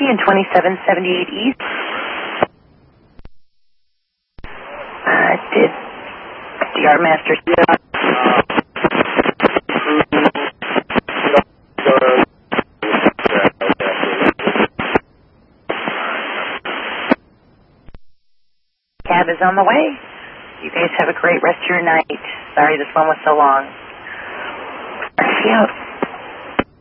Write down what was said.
Whiskey and 2778 East. Did DR Master... Cab is on the way. You guys have a great rest of your night. Sorry this one was so long. Out.